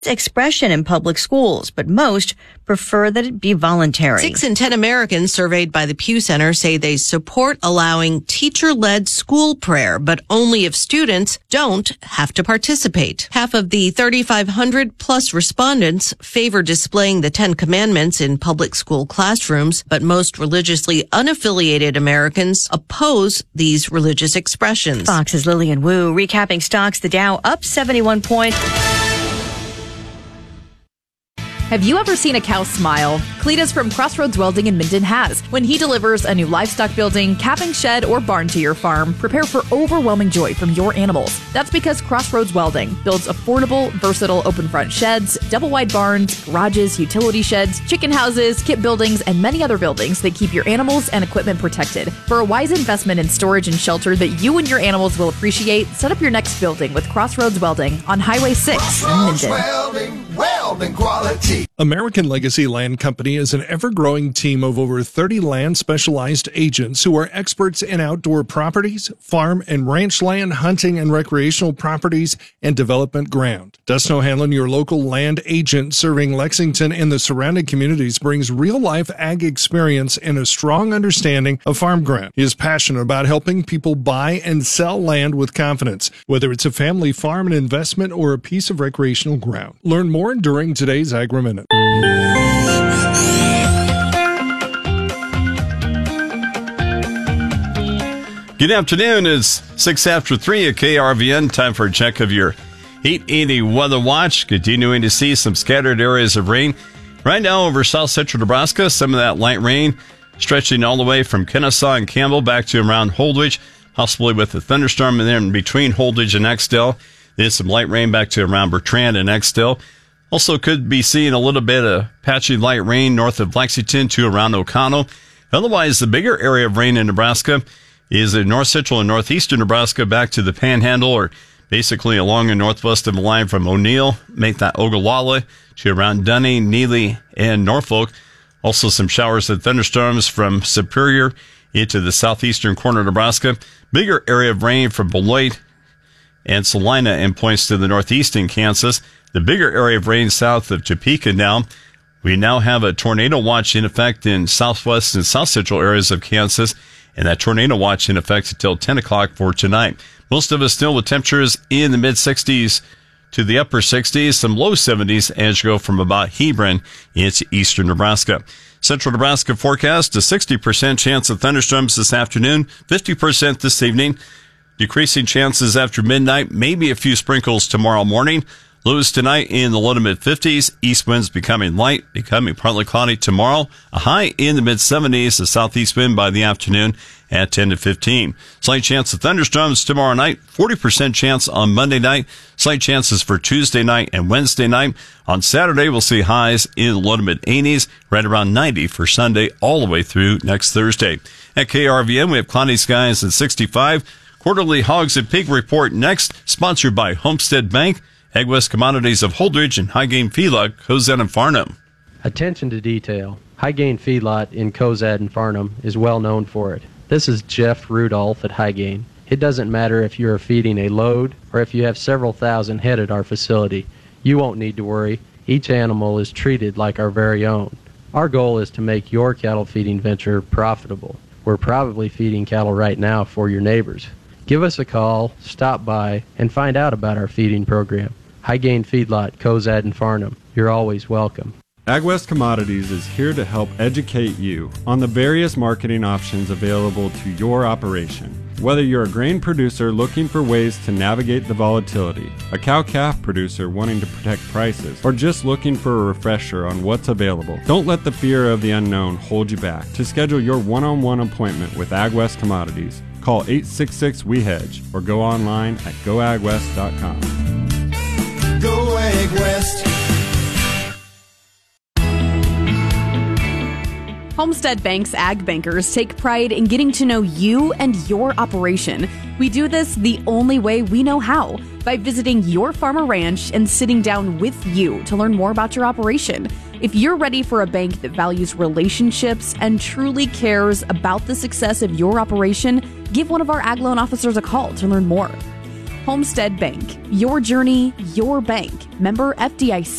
expression in public schools, but most prefer that it be voluntary. 6 in 10 Americans surveyed by the Pew Center say they support allowing teacher-led school prayer, but only if students don't have to participate. Half of the 3,500 plus respondents favor displaying the 10 Commandments in public school classrooms, but most religiously unaffiliated Americans oppose these religious expressions. Fox's Lillian Wu recapping stocks. The Dow up 71 points. Have you ever seen a cow smile? Cletus from Crossroads Welding in Minden has. When he delivers a new livestock building, calving shed, or barn to your farm, prepare for overwhelming joy from your animals. That's because Crossroads Welding builds affordable, versatile open front sheds, double wide barns, garages, utility sheds, chicken houses, kit buildings, and many other buildings that keep your animals and equipment protected. For a wise investment in storage and shelter that you and your animals will appreciate, set up your next building with Crossroads Welding on Highway 6 in Minden. Welding quality. American Legacy Land Company is an ever-growing team of over 30 land-specialized agents who are experts in outdoor properties, farm and ranch land, hunting and recreational properties, and development ground. Dustin O'Hanlon, your local land agent serving Lexington and the surrounding communities, brings real-life ag experience and a strong understanding of farm ground. He is passionate about helping people buy and sell land with confidence, whether it's a family farm, an investment, or a piece of recreational ground. Learn more during today's Agri-Minute. Good afternoon. It's 6 after 3 at KRVN. Time for a check of your 880 weather watch. Continuing to see some scattered areas of rain. Right now over south central Nebraska, some of that light rain stretching all the way from Kennesaw and Campbell back to around Holdridge, possibly with a thunderstorm in there in between Holdridge and Exdale. There's some light rain back to around Bertrand and Exdale. Also could be seeing a little bit of patchy light rain north of Lexington to around O'Connell. Otherwise, the bigger area of rain in Nebraska is in north central and northeastern Nebraska back to the Panhandle, or basically along the northwest of the line from O'Neill, make that Ogallala to around Dunning, Neely, and Norfolk. Also some showers and thunderstorms from Superior into the southeastern corner of Nebraska. Bigger area of rain from Beloit and Salina and points to the northeast in Kansas. The bigger area of rain south of Topeka now. We now have a tornado watch in effect in southwest and south central areas of Kansas, and that tornado watch in effect until 10 o'clock for tonight. Most of us still with temperatures in the mid-60s to the upper 60s, some low 70s as you go from about Hebron into eastern Nebraska. Central Nebraska forecast, a 60% chance of thunderstorms this afternoon, 50% this evening, decreasing chances after midnight, maybe a few sprinkles tomorrow morning. Lows tonight in the low to mid-50s. East winds becoming light, becoming partly cloudy tomorrow. A high in the mid-70s. A southeast wind by the afternoon at 10 to 15. Slight chance of thunderstorms tomorrow night. 40% chance on Monday night. Slight chances for Tuesday night and Wednesday night. On Saturday, we'll see highs in the low to mid-80s. Right around 90 for Sunday all the way through next Thursday. At KRVN, we have cloudy skies at 65. Quarterly Hogs and Pig report next. Sponsored by Homestead Bank, AgWest Commodities of Holdridge, and High Gain Feedlot, Cozad and Farnham. Attention to detail. High Gain Feedlot in Cozad and Farnham is well known for it. This is Jeff Rudolph at High Gain. It doesn't matter if you are feeding a load or if you have several thousand head at our facility. You won't need to worry. Each animal is treated like our very own. Our goal is to make your cattle feeding venture profitable. We're probably feeding cattle right now for your neighbors. Give us a call, stop by, and find out about our feeding program. High Gain Feedlot, Cozad and Farnham. You're always welcome. AgWest Commodities is here to help educate you on the various marketing options available to your operation. Whether you're a grain producer looking for ways to navigate the volatility, a cow-calf producer wanting to protect prices, or just looking for a refresher on what's available, don't let the fear of the unknown hold you back. To schedule your one-on-one appointment with AgWest Commodities, call 866-WE-HEDGE or go online at goagwest.com. Go Ag West. Homestead Bank's Ag Bankers take pride in getting to know you and your operation. We do this the only way we know how, by visiting your farm or ranch and sitting down with you to learn more about your operation. If you're ready for a bank that values relationships and truly cares about the success of your operation, give one of our ag loan officers a call to learn more. Homestead Bank. Your journey, your bank. Member FDIC.